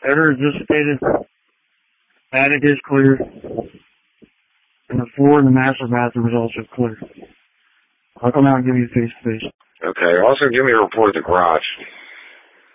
Editor dissipated. Attic is clear. And the floor in the master bathroom is also clear. I'll come out and give you face-to-face. Okay. Also, give me a report at the garage.